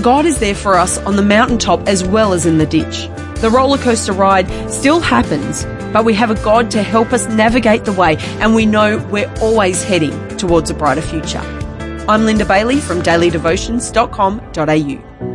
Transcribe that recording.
God is there for us on the mountaintop as well as in the ditch. The roller coaster ride still happens, but we have a God to help us navigate the way, and we know we're always heading towards a brighter future. I'm Linda Bailey from dailydevotions.com.au.